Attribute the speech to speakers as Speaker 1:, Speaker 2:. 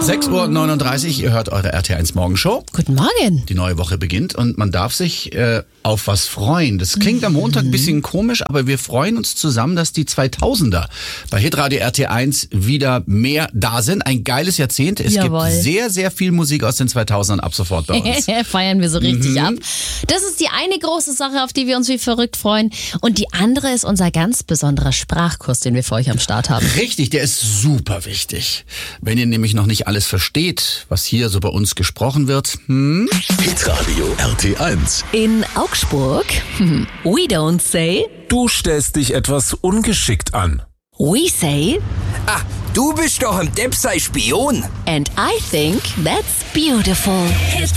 Speaker 1: 6:39 Uhr, ihr hört eure RT1 Morgenshow.
Speaker 2: Guten Morgen.
Speaker 1: Die neue Woche beginnt und man darf sich auf was freuen. Das klingt am Montag ein bisschen komisch, aber wir freuen uns zusammen, dass die 2000er bei Hitradio RT1 wieder mehr da sind. Ein geiles Jahrzehnt. Es
Speaker 2: Jawohl.
Speaker 1: gibt sehr, sehr viel Musik aus den 2000ern ab sofort bei uns.
Speaker 2: Feiern wir so richtig ab. Das ist die eine große Sache, auf die wir uns wie verrückt freuen. Und die andere ist unser ganz besonderer Sprachkurs, den wir für euch am Start haben.
Speaker 1: Richtig, der ist super wichtig. Wenn ihr nämlich noch nicht alles versteht, was hier so bei uns gesprochen wird.
Speaker 3: Hitradio RT1.
Speaker 2: In Augsburg, we don't say,
Speaker 4: Du stellst dich etwas ungeschickt an.
Speaker 2: we say,
Speaker 5: Ah, du bist doch ein Depp sei Spion.
Speaker 2: and I think that's beautiful.